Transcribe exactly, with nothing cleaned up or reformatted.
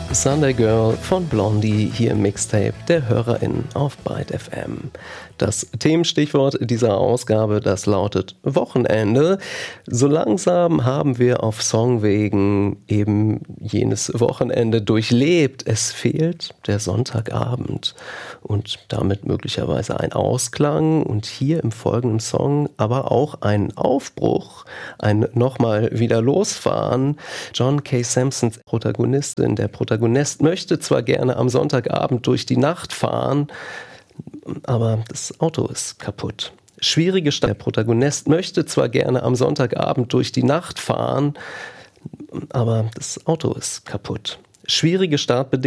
Sunday Girl von Blondie hier im Mixtape der HörerInnen auf Byte F M. Das Themenstichwort dieser Ausgabe, das lautet Wochenende. So langsam haben wir auf Songwegen eben jenes Wochenende durchlebt. Es fehlt der Sonntagabend und damit möglicherweise ein Ausklang und hier im folgenden Song aber auch ein Aufbruch, ein nochmal wieder losfahren. John K. Samsons Protagonistin, der Protagonist möchte zwar gerne am Sonntagabend durch die Nacht fahren, aber das Auto ist kaputt. Schwierige Start. Der Protagonist möchte zwar gerne am Sonntagabend durch die Nacht fahren, aber das Auto ist kaputt. Schwierige Startbedingungen.